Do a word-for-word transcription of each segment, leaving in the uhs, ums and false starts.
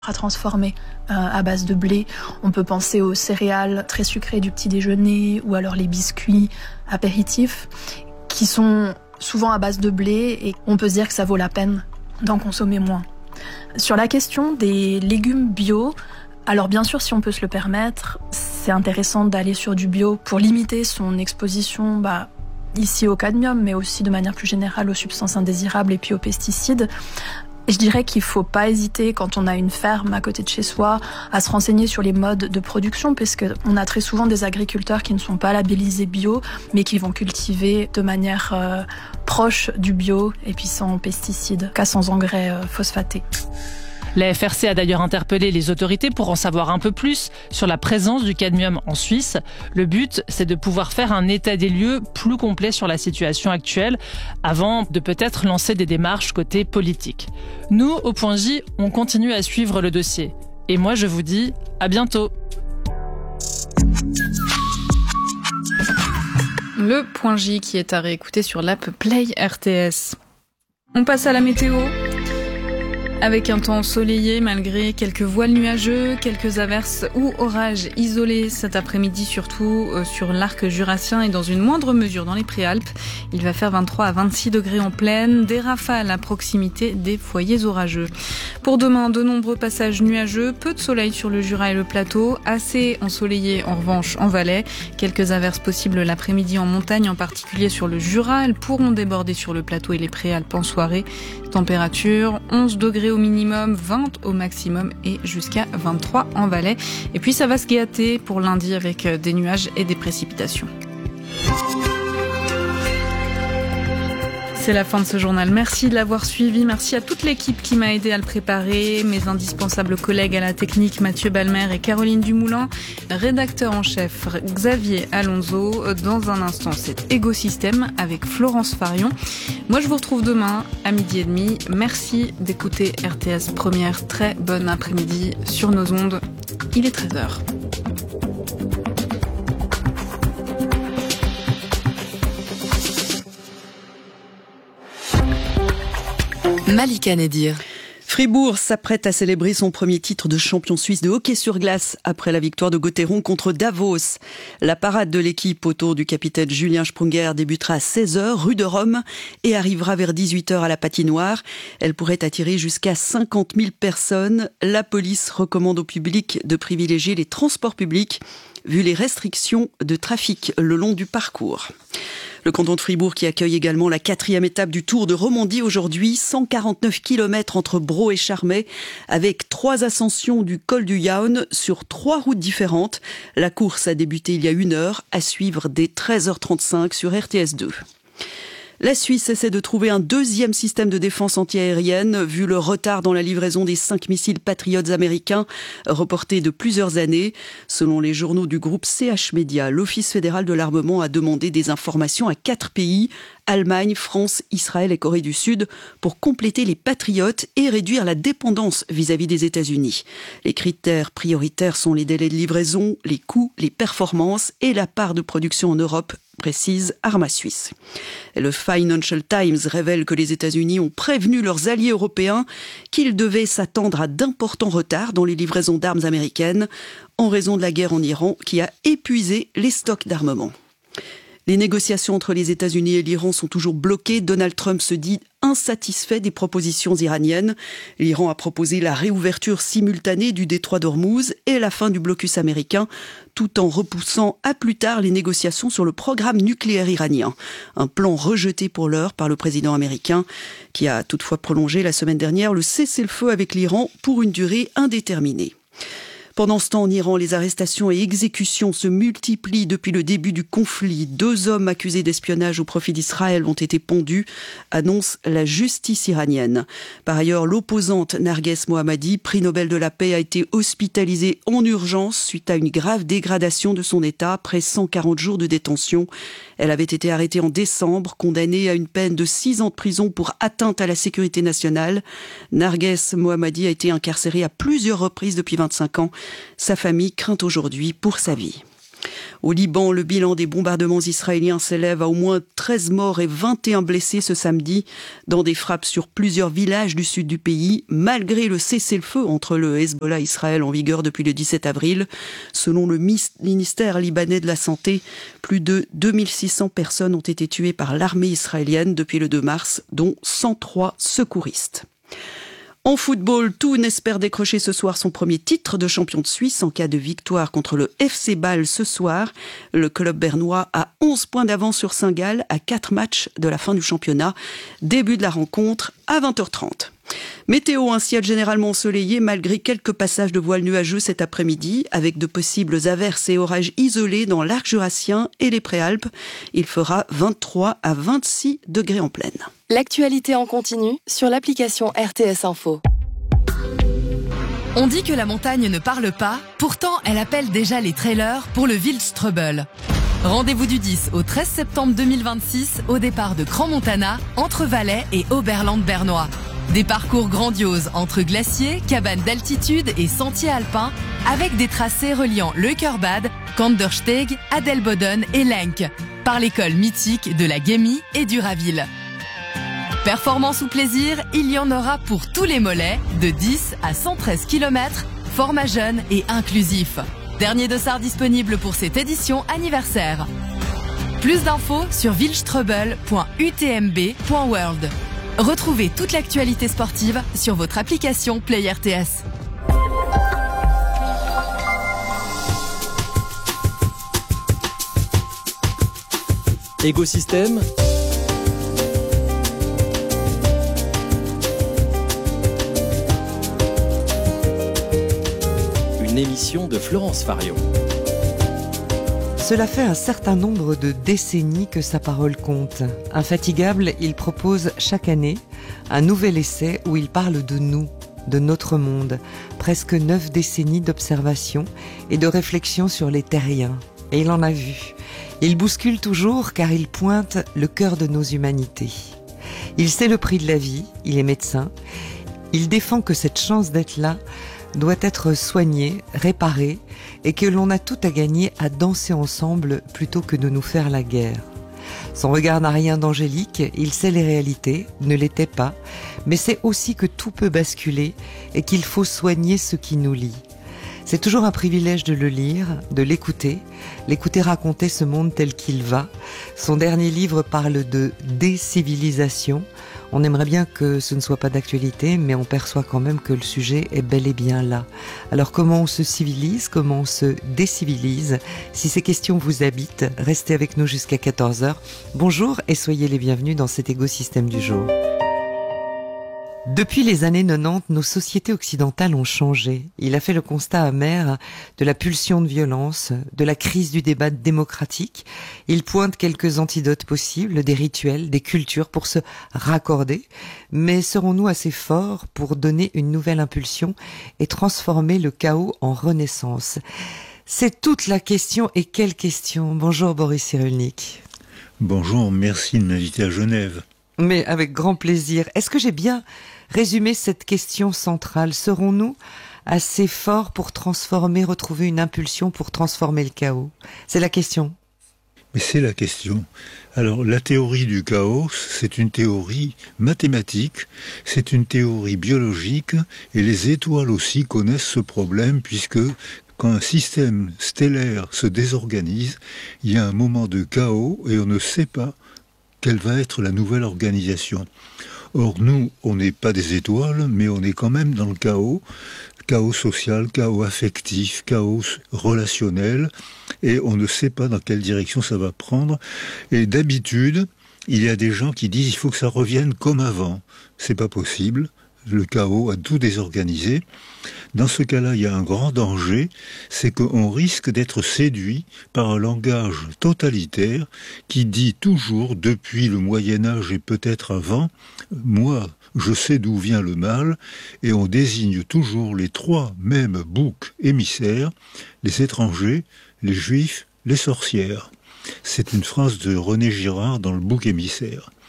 à transformer euh, à base de blé. On peut penser aux céréales très sucrées du petit déjeuner ou alors les biscuits apéritifs qui sont souvent à base de blé et on peut se dire que ça vaut la peine d'en consommer moins. Sur la question des légumes bio, alors bien sûr si on peut se le permettre, c'est intéressant d'aller sur du bio pour limiter son exposition bah, ici au cadmium mais aussi de manière plus générale aux substances indésirables et puis aux pesticides. Je dirais qu'il ne faut pas hésiter quand on a une ferme à côté de chez soi à se renseigner sur les modes de production parce qu'on a très souvent des agriculteurs qui ne sont pas labellisés bio mais qui vont cultiver de manière euh, proche du bio et puis sans pesticides, cas sans engrais euh, phosphatés. La F R C a d'ailleurs interpellé les autorités pour en savoir un peu plus sur la présence du cadmium en Suisse. Le but, c'est de pouvoir faire un état des lieux plus complet sur la situation actuelle avant de peut-être lancer des démarches côté politique. Nous, au Point J, on continue à suivre le dossier. Et moi, je vous dis à bientôt. Le Point J qui est à réécouter sur l'app Play R T S. On passe à la météo. Avec un temps ensoleillé malgré quelques voiles nuageux, quelques averses ou orages isolés cet après-midi, surtout euh, sur l'arc jurassien et dans une moindre mesure dans les Préalpes. Il va faire vingt-trois à vingt-six degrés en plaine, des rafales à proximité des foyers orageux. Pour demain, de nombreux passages nuageux, peu de soleil sur le Jura et le plateau, assez ensoleillé en revanche en Valais. Quelques averses possibles l'après-midi en montagne, en particulier sur le Jura. Elles pourront déborder sur le plateau et les Préalpes en soirée. Température onze degrés au minimum, vingt au maximum et jusqu'à vingt-trois en Valais. Et puis ça va se gâter pour lundi avec des nuages et des précipitations. C'est la fin de ce journal. Merci de l'avoir suivi. Merci à toute l'équipe qui m'a aidé à le préparer. Mes indispensables collègues à la technique, Mathieu Balmer et Caroline Dumoulin. Rédacteur en chef, Xavier Alonso. Dans un instant, c'est Écosystème avec Florence Farion. Moi, je vous retrouve demain à midi et demi. Merci d'écouter R T S Première. Très bon après-midi sur nos ondes. Il est treize heures. Malika Nedir. Fribourg s'apprête à célébrer son premier titre de champion suisse de hockey sur glace après la victoire de Gotteron contre Davos. La parade de l'équipe autour du capitaine Julien Sprunger débutera à seize heures rue de Rome et arrivera vers dix-huit heures à la patinoire. Elle pourrait attirer jusqu'à cinquante mille personnes. La police recommande au public de privilégier les transports publics vu les restrictions de trafic le long du parcours. Le canton de Fribourg qui accueille également la quatrième étape du Tour de Romandie aujourd'hui, cent quarante-neuf kilomètres entre Bro et Charmey, avec trois ascensions du col du Jaun sur trois routes différentes. La course a débuté il y a une heure, à suivre dès treize heures trente-cinq sur R T S deux. La Suisse essaie de trouver un deuxième système de défense antiaérienne, vu le retard dans la livraison des cinq missiles Patriots américains, reportés de plusieurs années. Selon les journaux du groupe C H Media, l'Office fédéral de l'armement a demandé des informations à quatre pays, Allemagne, France, Israël et Corée du Sud, pour compléter les Patriots et réduire la dépendance vis-à-vis des États-Unis. Les critères prioritaires sont les délais de livraison, les coûts, les performances et la part de production en Europe, précise Arma Suisse. Le Financial Times révèle que les États-Unis ont prévenu leurs alliés européens qu'ils devaient s'attendre à d'importants retards dans les livraisons d'armes américaines en raison de la guerre en Iran qui a épuisé les stocks d'armement. Les négociations entre les États-Unis et l'Iran sont toujours bloquées. Donald Trump se dit insatisfait des propositions iraniennes. L'Iran a proposé la réouverture simultanée du détroit d'Ormuz et la fin du blocus américain, tout en repoussant à plus tard les négociations sur le programme nucléaire iranien. Un plan rejeté pour l'heure par le président américain, qui a toutefois prolongé la semaine dernière le cessez-le-feu avec l'Iran pour une durée indéterminée. Pendant ce temps, en Iran, les arrestations et exécutions se multiplient depuis le début du conflit. Deux hommes accusés d'espionnage au profit d'Israël ont été pendus, annonce la justice iranienne. Par ailleurs, l'opposante Narges Mohammadi, prix Nobel de la paix, a été hospitalisée en urgence suite à une grave dégradation de son état après cent quarante jours de détention. Elle avait été arrêtée en décembre, condamnée à une peine de six ans de prison pour atteinte à la sécurité nationale. Narges Mohammadi a été incarcérée à plusieurs reprises depuis vingt-cinq ans. Sa famille craint aujourd'hui pour sa vie. Au Liban, le bilan des bombardements israéliens s'élève à au moins treize morts et vingt et un blessés ce samedi dans des frappes sur plusieurs villages du sud du pays, malgré le cessez-le-feu entre le Hezbollah et Israël en vigueur depuis le dix-sept avril. Selon le ministère libanais de la Santé, plus de deux mille six cents personnes ont été tuées par l'armée israélienne depuis le deux mars, dont cent trois secouristes. En football, Thun espère décrocher ce soir son premier titre de champion de Suisse en cas de victoire contre le F C Bâle ce soir. Le club bernois a onze points d'avance sur Saint-Gall à quatre matchs de la fin du championnat. Début de la rencontre à vingt heures trente. Météo, un ciel généralement ensoleillé malgré quelques passages de voiles nuageux cet après-midi avec de possibles averses et orages isolés dans l'arc jurassien et les préalpes. Il fera vingt-trois à vingt-six degrés en pleine. L'actualité en continu sur l'application R T S Info. On dit que la montagne ne parle pas, pourtant elle appelle déjà les trailers pour le Wildstrubel. Rendez-vous du dix au treize septembre deux mille vingt-six au départ de Crans-Montana, entre Valais et Oberland bernois. Des parcours grandioses entre glaciers, cabanes d'altitude et sentiers alpins avec des tracés reliant Leukerbad, Kandersteg, Adelboden et Lenk par l'école mythique de la Gemmi et du Raville. Performance ou plaisir, il y en aura pour tous les mollets, de dix à cent treize kilomètres, format jeune et inclusif. Dernier dossard disponible pour cette édition anniversaire. Plus d'infos sur wildstrubel point u t m b point world. Retrouvez toute l'actualité sportive sur votre application Play R T S. Écosystème. Une émission de Florence Fario. Cela fait un certain nombre de décennies que sa parole compte. Infatigable, il propose chaque année un nouvel essai où il parle de nous, de notre monde. Presque neuf décennies d'observation et de réflexion sur les terriens. Et il en a vu. Il bouscule toujours car il pointe le cœur de nos humanités. Il sait le prix de la vie, il est médecin. Il défend que cette chance d'être là doit être soignée, réparée et que l'on a tout à gagner à danser ensemble plutôt que de nous faire la guerre. Son regard n'a rien d'angélique, il sait les réalités, ne l'était pas, mais sait aussi que tout peut basculer et qu'il faut soigner ce qui nous lie. C'est toujours un privilège de le lire, de l'écouter, l'écouter raconter ce monde tel qu'il va. Son dernier livre parle de décivilisation. On aimerait bien que ce ne soit pas d'actualité, mais on perçoit quand même que le sujet est bel et bien là. Alors comment on se civilise, comment on se décivilise? Si ces questions vous habitent, restez avec nous jusqu'à quatorze heures. Bonjour et soyez les bienvenus dans cet écosystème du jour. Depuis les années quatre-vingt-dix, nos sociétés occidentales ont changé. Il a fait le constat amer de la pulsion de violence, de la crise du débat démocratique. Il pointe quelques antidotes possibles, des rituels, des cultures pour se raccorder. Mais serons-nous assez forts pour donner une nouvelle impulsion et transformer le chaos en renaissance? C'est toute la question. Et quelle question? Bonjour Boris Cyrulnik. Bonjour, merci de m'inviter à Genève. Mais avec grand plaisir. Est-ce que j'ai bien résumé cette question centrale? Serons-nous assez forts pour transformer, retrouver une impulsion pour transformer le chaos? C'est la question. Mais c'est la question. Alors, la théorie du chaos, c'est une théorie mathématique, c'est une théorie biologique, et les étoiles aussi connaissent ce problème, puisque quand un système stellaire se désorganise, il y a un moment de chaos, et on ne sait pas quelle va être la nouvelle organisation. Or, nous, on n'est pas des étoiles, mais on est quand même dans le chaos, chaos social, chaos affectif, chaos relationnel, et on ne sait pas dans quelle direction ça va prendre. Et d'habitude, il y a des gens qui disent il faut que ça revienne comme avant. C'est pas possible. Le chaos a tout désorganisé. Dans ce cas-là, il y a un grand danger, c'est qu'on risque d'être séduit par un langage totalitaire qui dit toujours, depuis le Moyen-Âge et peut-être avant, moi, je sais d'où vient le mal, et on désigne toujours les trois mêmes boucs émissaires, les étrangers, les juifs, les sorcières. C'est une phrase de René Girard dans le bouc émissaire.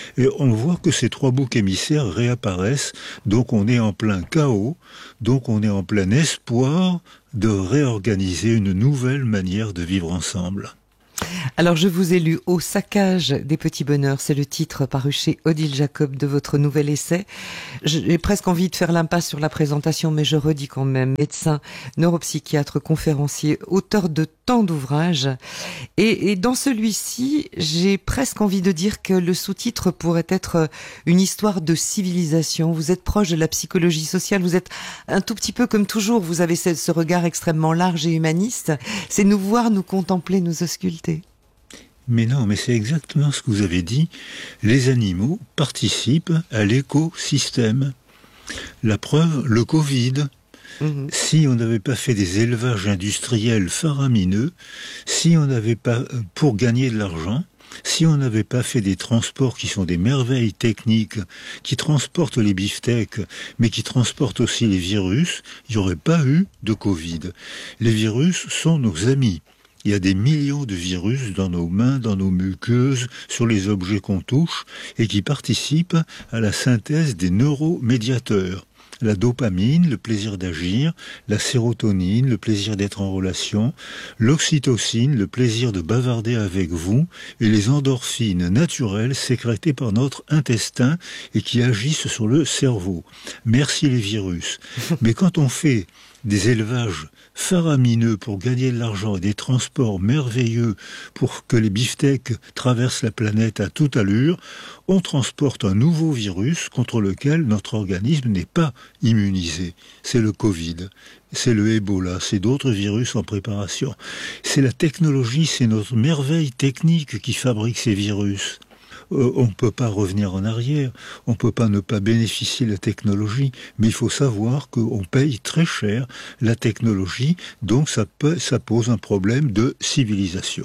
Et on voit que ces trois boucs émissaires réapparaissent, donc on est en plein chaos, donc on est en plein espoir de réorganiser une nouvelle manière de vivre ensemble. Alors je vous ai lu Au saccage des petits bonheurs, c'est le titre paru chez Odile Jacob de votre nouvel essai. J'ai presque envie de faire l'impasse sur la présentation, mais je redis quand même, médecin, neuropsychiatre, conférencier, auteur de tant d'ouvrages. Et, et dans celui-ci, j'ai presque envie de dire que le sous-titre pourrait être une histoire de civilisation. Vous êtes proche de la psychologie sociale, vous êtes un tout petit peu comme toujours, vous avez ce, ce regard extrêmement large et humaniste. C'est nous voir, nous contempler, nous ausculter. Mais non, mais c'est exactement ce que vous avez dit. Les animaux participent à l'écosystème. La preuve, le Covid. Mmh. Si on n'avait pas fait des élevages industriels faramineux, si on n'avait pas, pour gagner de l'argent, si on n'avait pas fait des transports qui sont des merveilles techniques, qui transportent les beefsteaks, mais qui transportent aussi les virus, il n'y aurait pas eu de Covid. Les virus sont nos amis. Il y a des millions de virus dans nos mains, dans nos muqueuses, sur les objets qu'on touche, et qui participent à la synthèse des neuromédiateurs. La dopamine, le plaisir d'agir, la sérotonine, le plaisir d'être en relation, l'oxytocine, le plaisir de bavarder avec vous, et les endorphines naturelles sécrétées par notre intestin et qui agissent sur le cerveau. Merci les virus. Mais quand on fait des élevages faramineux pour gagner de l'argent et des transports merveilleux pour que les beefsteaks traversent la planète à toute allure, on transporte un nouveau virus contre lequel notre organisme n'est pas immunisé. C'est le Covid, c'est le Ebola, c'est d'autres virus en préparation. C'est la technologie, c'est notre merveille technique qui fabrique ces virus. Euh, on ne peut pas revenir en arrière, on ne peut pas ne pas bénéficier de la technologie, mais il faut savoir qu'on paye très cher la technologie, donc ça, peut, ça pose un problème de civilisation.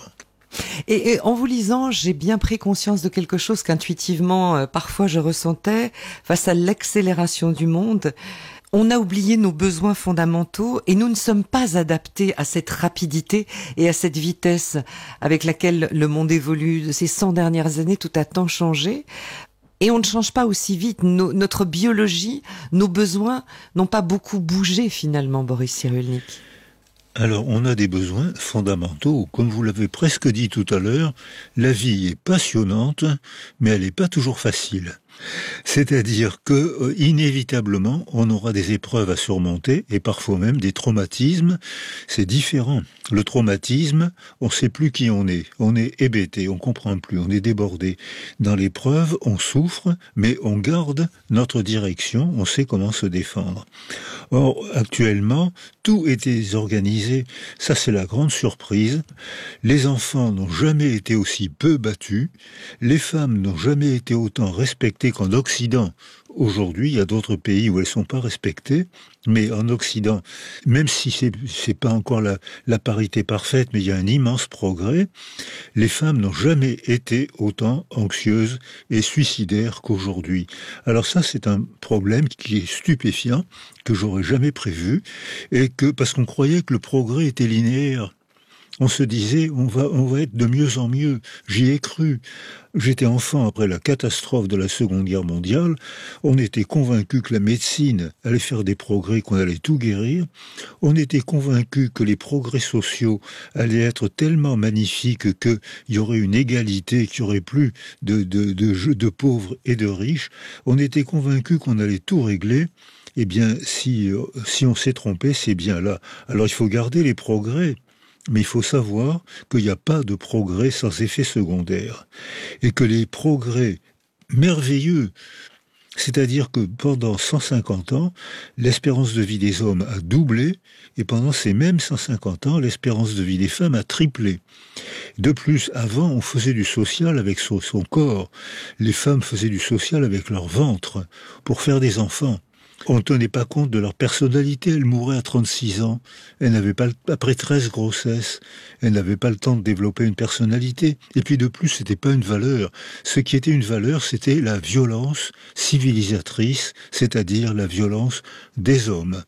Et, et en vous lisant, j'ai bien pris conscience de quelque chose qu'intuitivement, euh, parfois je ressentais, face à l'accélération du monde. On a oublié nos besoins fondamentaux et nous ne sommes pas adaptés à cette rapidité et à cette vitesse avec laquelle le monde évolue. De ces cent dernières années, tout a tant changé. Et on ne change pas aussi vite. Nos, notre biologie, nos besoins n'ont pas beaucoup bougé finalement, Boris Cyrulnik. Alors, on a des besoins fondamentaux. Comme vous l'avez presque dit tout à l'heure, la vie est passionnante, mais elle n'est pas toujours facile. C'est-à-dire que, euh, inévitablement, on aura des épreuves à surmonter, et parfois même des traumatismes. C'est différent. Le traumatisme, on ne sait plus qui on est. On est hébété, on ne comprend plus, on est débordé. Dans l'épreuve, on souffre, mais on garde notre direction, on sait comment se défendre. Or, actuellement, tout est désorganisé. Ça, c'est la grande surprise. Les enfants n'ont jamais été aussi peu battus. Les femmes n'ont jamais été autant respectées qu'en Occident. Aujourd'hui, il y a d'autres pays où elles sont pas respectées, mais en Occident, même si c'est, c'est pas encore la, la parité parfaite, mais il y a un immense progrès, les femmes n'ont jamais été autant anxieuses et suicidaires qu'aujourd'hui. Alors ça, c'est un problème qui est stupéfiant, que j'aurais jamais prévu, et que, parce qu'on croyait que le progrès était linéaire. On se disait, on va, on va être de mieux en mieux. J'y ai cru. J'étais enfant après la catastrophe de la Seconde Guerre mondiale. On était convaincu que la médecine allait faire des progrès, qu'on allait tout guérir. On était convaincu que les progrès sociaux allaient être tellement magnifiques qu'il y aurait une égalité, qu'il n'y aurait plus de, de, de, de pauvres et de riches. On était convaincu qu'on allait tout régler. Eh bien, si, si on s'est trompé, c'est bien là. Alors il faut garder les progrès. Mais il faut savoir qu'il n'y a pas de progrès sans effet secondaire. Et que les progrès merveilleux, c'est-à-dire que pendant cent cinquante ans, l'espérance de vie des hommes a doublé, et pendant ces mêmes cent cinquante ans, l'espérance de vie des femmes a triplé. De plus, avant, on faisait du social avec son, son corps. Les femmes faisaient du social avec leur ventre, pour faire des enfants. On ne tenait pas compte de leur personnalité. Elle mourait à trente-six ans. Elle n'avait pas, après treize grossesses, elle n'avait pas le temps de développer une personnalité. Et puis de plus, c'était pas une valeur. Ce qui était une valeur, c'était la violence civilisatrice, c'est-à-dire la violence des hommes.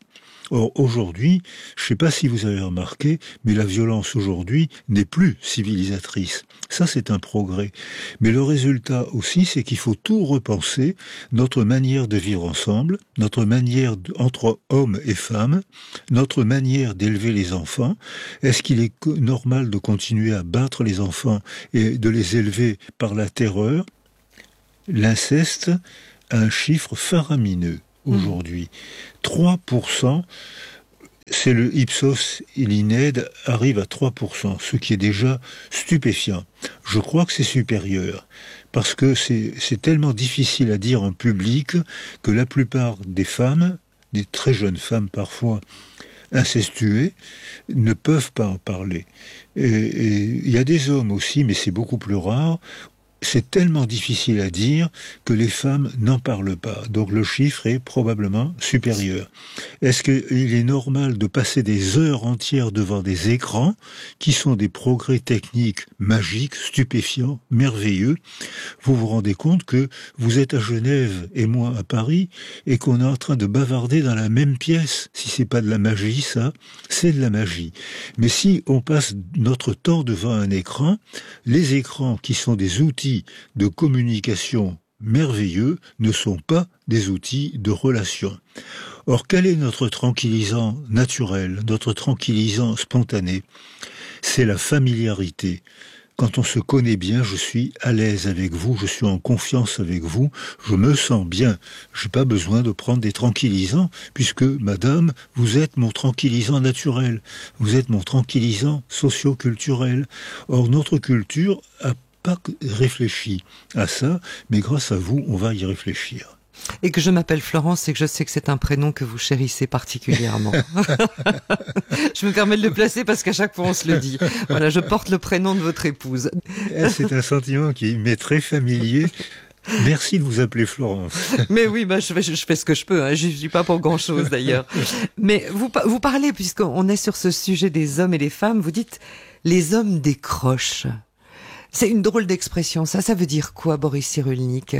Or, aujourd'hui, je ne sais pas si vous avez remarqué, mais la violence aujourd'hui n'est plus civilisatrice. Ça, c'est un progrès. Mais le résultat aussi, c'est qu'il faut tout repenser, notre manière de vivre ensemble, notre manière de, entre hommes et femmes, notre manière d'élever les enfants. Est-ce qu'il est normal de continuer à battre les enfants et de les élever par la terreur? L'inceste a un chiffre faramineux aujourd'hui. trois pour cent, c'est le Ipsos Ilined, arrive à trois pour cent, ce qui est déjà stupéfiant. Je crois que c'est supérieur, parce que c'est, c'est tellement difficile à dire en public que la plupart des femmes, des très jeunes femmes parfois, incestuées, ne peuvent pas en parler. Et il y a des hommes aussi, mais c'est beaucoup plus rare. C'est tellement difficile à dire que les femmes n'en parlent pas. Donc le chiffre est probablement supérieur. Est-ce qu'il est normal de passer des heures entières devant des écrans qui sont des progrès techniques magiques, stupéfiants, merveilleux? Vous vous rendez compte que vous êtes à Genève et moi à Paris et qu'on est en train de bavarder dans la même pièce. Si c'est pas de la magie, ça, c'est de la magie. Mais si on passe notre temps devant un écran, les écrans qui sont des outils de communication merveilleux ne sont pas des outils de relation. Or, quel est notre tranquillisant naturel, notre tranquillisant spontané? C'est la familiarité. Quand on se connaît bien, je suis à l'aise avec vous, je suis en confiance avec vous, je me sens bien. Je n'ai pas besoin de prendre des tranquillisants, puisque, madame, vous êtes mon tranquillisant naturel, vous êtes mon tranquillisant socio-culturel. Or, notre culture a pas réfléchi à ça, mais grâce à vous, on va y réfléchir. Et que je m'appelle Florence et que je sais que c'est un prénom que vous chérissez particulièrement. Je me permets de le placer parce qu'à chaque fois on se le dit. Voilà, je porte le prénom de votre épouse. C'est un sentiment qui m'est très familier. Merci de vous appeler Florence. Mais oui, bah, je, fais, je fais ce que je peux, hein. Je ne suis pas pour grand-chose d'ailleurs. Mais vous, vous parlez, puisqu'on est sur ce sujet des hommes et des femmes, vous dites « les hommes décrochent ». C'est une drôle d'expression, ça, ça veut dire quoi, Boris Cyrulnik?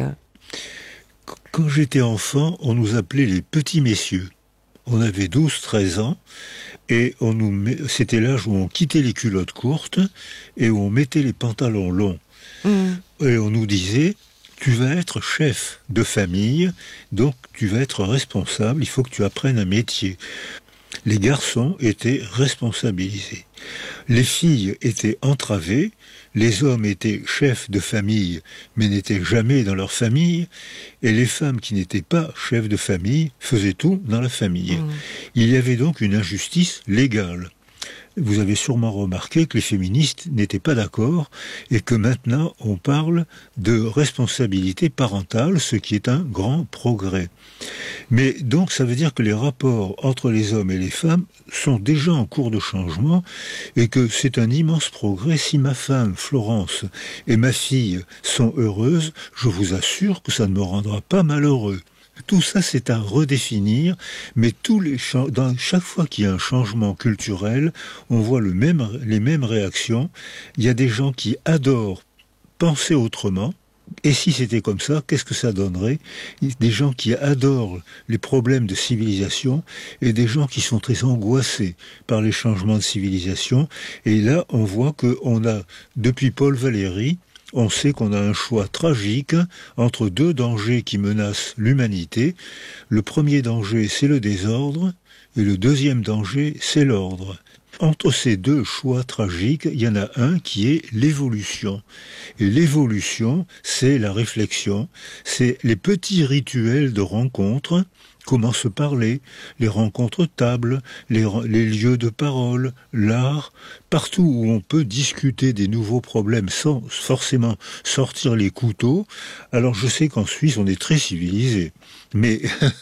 Quand j'étais enfant, on nous appelait les petits messieurs. On avait douze treize ans, et on nous met... c'était l'âge où on quittait les culottes courtes, et où on mettait les pantalons longs. Mmh. Et on nous disait, tu vas être chef de famille, donc tu vas être responsable, il faut que tu apprennes un métier. Les garçons étaient responsabilisés. Les filles étaient entravées, les hommes étaient chefs de famille, mais n'étaient jamais dans leur famille, et les femmes qui n'étaient pas chefs de famille faisaient tout dans la famille. Mmh. Il y avait donc une injustice légale. Vous avez sûrement remarqué que les féministes n'étaient pas d'accord et que maintenant on parle de responsabilité parentale, ce qui est un grand progrès. Mais donc ça veut dire que les rapports entre les hommes et les femmes sont déjà en cours de changement et que c'est un immense progrès. Si ma femme, Florence, et ma fille sont heureuses, je vous assure que ça ne me rendra pas malheureux. Tout ça, c'est à redéfinir, mais tous les dans chaque fois qu'il y a un changement culturel, on voit le même, les mêmes réactions. Il y a des gens qui adorent penser autrement. Et si c'était comme ça, qu'est-ce que ça donnerait? Des gens qui adorent les problèmes de civilisation et des gens qui sont très angoissés par les changements de civilisation. Et là, on voit qu'on a, depuis Paul Valéry, on sait qu'on a un choix tragique entre deux dangers qui menacent l'humanité. Le premier danger, c'est le désordre, et le deuxième danger, c'est l'ordre. Entre ces deux choix tragiques, il y en a un qui est l'évolution. Et l'évolution, c'est la réflexion, c'est les petits rituels de rencontre, comment se parler, les rencontres tables, les, les lieux de parole, l'art, partout où on peut discuter des nouveaux problèmes sans forcément sortir les couteaux. Alors je sais qu'en Suisse, on est très civilisé, mais,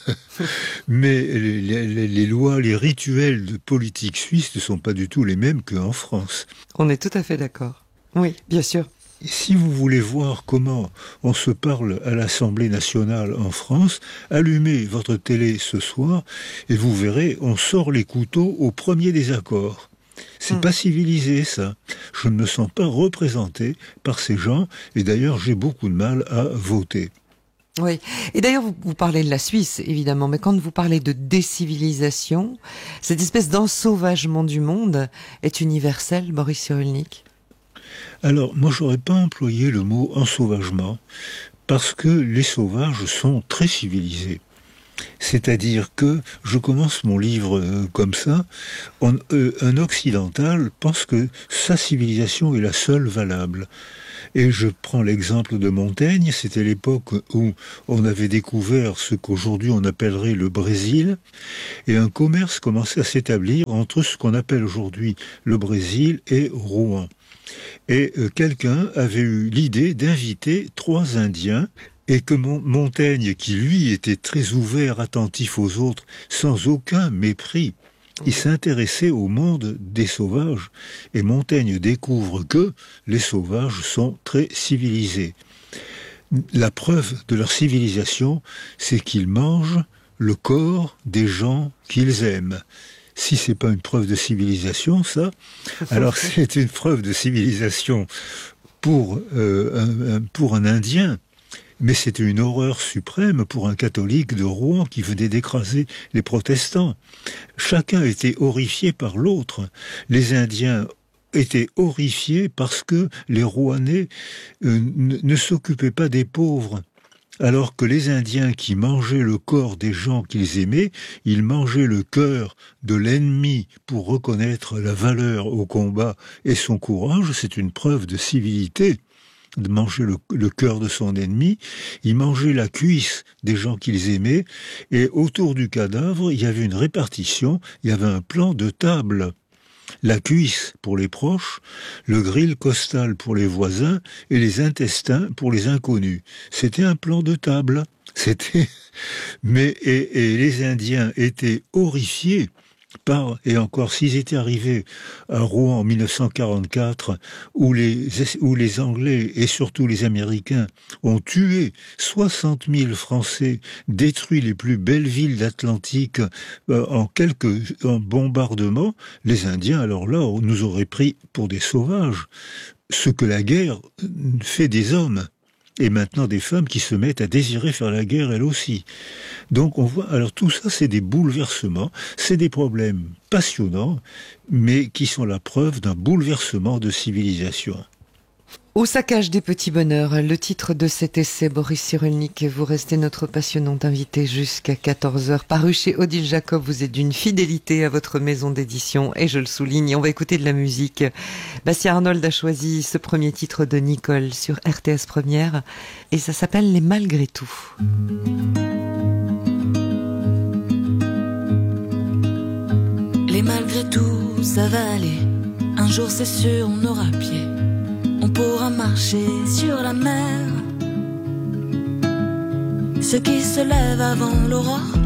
mais les, les, les lois, les rituels de politique suisse ne sont pas du tout les mêmes qu'en France. On est tout à fait d'accord. Oui, bien sûr. Si vous voulez voir comment on se parle à l'Assemblée nationale en France, allumez votre télé ce soir et vous verrez, on sort les couteaux au premier désaccord. C'est mmh. pas civilisé, ça. Je ne me sens pas représenté par ces gens et d'ailleurs j'ai beaucoup de mal à voter. Oui. Et d'ailleurs, vous, vous parlez de la Suisse, évidemment, mais quand vous parlez de décivilisation, cette espèce d'ensauvagement du monde est universel, Boris Cyrulnik ? Alors, moi, j'aurais pas employé le mot ensauvagement, parce que les sauvages sont très civilisés. C'est-à-dire que, je commence mon livre euh, comme ça, on, euh, un occidental pense que sa civilisation est la seule valable. Et je prends l'exemple de Montaigne, c'était l'époque où on avait découvert ce qu'aujourd'hui on appellerait le Brésil, et un commerce commençait à s'établir entre ce qu'on appelle aujourd'hui le Brésil et Rouen. Et euh, quelqu'un avait eu l'idée d'inviter trois Indiens, et que Montaigne, qui lui était très ouvert, attentif aux autres, sans aucun mépris, il s'intéressait au monde des sauvages, et Montaigne découvre que les sauvages sont très civilisés. La preuve de leur civilisation, c'est qu'ils mangent le corps des gens qu'ils aiment. Si c'est pas une preuve de civilisation, ça, alors c'est une preuve de civilisation pour, euh, un, pour un Indien. Mais c'était une horreur suprême pour un catholique de Rouen qui venait d'écraser les protestants. Chacun était horrifié par l'autre. Les Indiens étaient horrifiés parce que les Rouennais euh, ne, ne s'occupaient pas des pauvres. Alors que les Indiens qui mangeaient le corps des gens qu'ils aimaient, ils mangeaient le cœur de l'ennemi pour reconnaître la valeur au combat et son courage. C'est une preuve de civilité de manger le, le cœur de son ennemi. Ils mangeaient la cuisse des gens qu'ils aimaient, et autour du cadavre, il y avait une répartition, il y avait un plan de table. La cuisse pour les proches, le grill costal pour les voisins, et les intestins pour les inconnus. C'était un plan de table. C'était... Mais, et, et les Indiens étaient horrifiés par, et encore s'ils étaient arrivés à Rouen en mille neuf cent quarante-quatre, où les, où les Anglais et surtout les Américains ont tué soixante mille Français, détruit les plus belles villes d'Atlantique euh, en quelques en bombardements, les Indiens, alors là, nous auraient pris pour des sauvages, ce que la guerre fait des hommes. Et maintenant des femmes qui se mettent à désirer faire la guerre elles aussi. Donc on voit, alors tout ça c'est des bouleversements, c'est des problèmes passionnants, mais qui sont la preuve d'un bouleversement de civilisation. Au saccage des petits bonheurs, le titre de cet essai, Boris Cyrulnik, vous restez notre passionnante invitée jusqu'à quatorze heures. Paru chez Odile Jacob, vous êtes d'une fidélité à votre maison d'édition, et je le souligne, on va écouter de la musique. Bastien Arnold a choisi ce premier titre de Nicole sur R T S Première, et ça s'appelle Les Malgré tout. Les malgré tout, ça va aller, un jour c'est sûr on aura pied. On pourra marcher sur la mer. Ceux qui se lèvent avant l'aurore